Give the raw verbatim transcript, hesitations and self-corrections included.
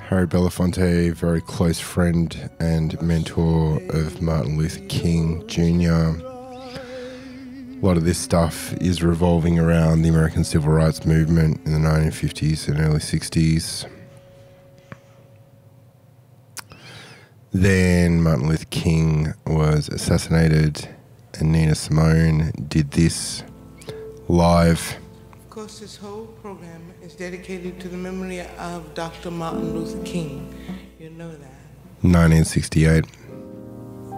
Harry Belafonte, very close friend and mentor of Martin Luther King Junior A lot of this stuff is revolving around the American Civil Rights Movement in the nineteen fifties and early sixties. Then Martin Luther King was assassinated, and Nina Simone did this live. Of course, this whole program is dedicated to the memory of Doctor Martin Luther King. You know that. nineteen sixty-eight.